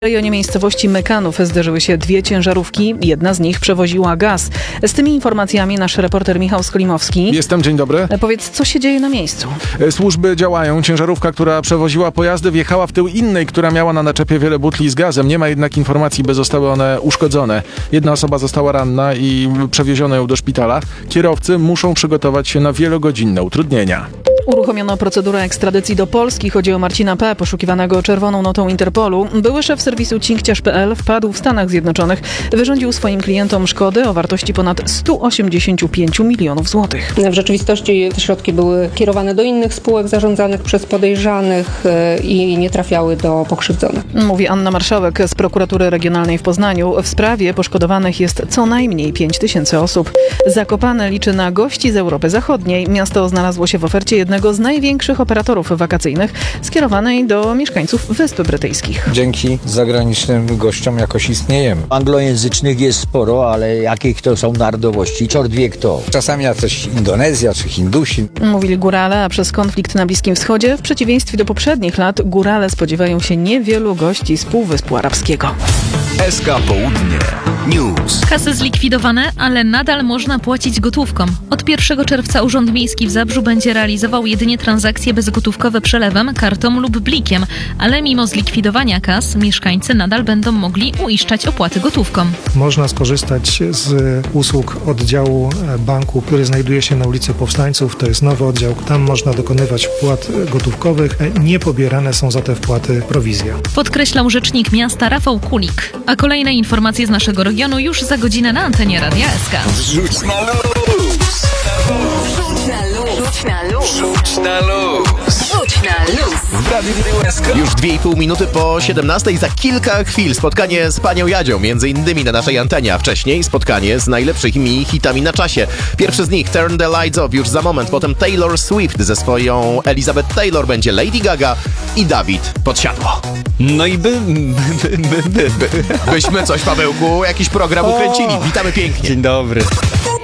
W rejonie miejscowości Mykanów zderzyły się dwie ciężarówki. Jedna z nich przewoziła gaz. Z tymi informacjami nasz reporter Michał Skolimowski. Jestem, dzień dobry. Powiedz, co się dzieje na miejscu? Służby działają. Ciężarówka, która przewoziła pojazdy, wjechała w tył innej, która miała na naczepie wiele butli z gazem. Nie ma jednak informacji, by zostały one uszkodzone. Jedna osoba została ranna i przewieziono ją do szpitala. Kierowcy muszą przygotować się na wielogodzinne utrudnienia. Uruchomiono procedurę ekstradycji do Polski. Chodzi o Marcina P., poszukiwanego czerwoną notą Interpolu. Były szef serwisu cinkciarz.pl wpadł w Stanach Zjednoczonych. Wyrządził swoim klientom szkody o wartości ponad 185 milionów złotych. W rzeczywistości te środki były kierowane do innych spółek zarządzanych przez podejrzanych i nie trafiały do pokrzywdzonych. Mówi Anna Marszałek z Prokuratury Regionalnej w Poznaniu. W sprawie poszkodowanych jest co najmniej 5000 osób. Zakopane liczy na gości z Europy Zachodniej. Miasto znalazło się w ofercie jednego z największych operatorów wakacyjnych skierowanej do mieszkańców Wysp Brytyjskich. Dzięki zagranicznym gościom jakoś istniejemy. Anglojęzycznych jest sporo, ale jakich to są narodowości? Czort wie kto. Czasami jakoś Indonezja czy Hindusi. Mówili górale, a przez konflikt na Bliskim Wschodzie, w przeciwieństwie do poprzednich lat, górale spodziewają się niewielu gości z Półwyspu Arabskiego. SK Południe News. Kasy zlikwidowane, ale nadal można płacić gotówką. Od 1 czerwca Urząd Miejski w Zabrzu będzie realizował jedynie transakcje bezgotówkowe przelewem, kartą lub blikiem, ale mimo zlikwidowania kas mieszkańcy nadal będą mogli uiszczać opłaty gotówką. Można skorzystać z usług oddziału banku, który znajduje się na ulicy Powstańców. To jest nowy oddział. Tam można dokonywać wpłat gotówkowych. Nie pobierane są za te wpłaty prowizje. Podkreślał rzecznik miasta Rafał Kulik. A kolejne informacje z naszego regionu już za godzinę na antenie Radia SK. Wrzuć na luz! Wrzuć na luz! Wrzuć na luz! Wrzuć na luz! W Radiu SK. Już 2,5 minuty po 17. Za kilka chwil spotkanie z panią Jadzią, między innymi na naszej antenie, a wcześniej spotkanie z najlepszymi hitami na czasie. Pierwszy z nich, Turn the Lights Off, już za moment, potem Taylor Swift ze swoją Elizabeth Taylor, będzie Lady Gaga i Dawid Podsiadło. No i Byśmy coś, Pawełku, jakiś program ukręcili. Witamy pięknie. Dzień dobry.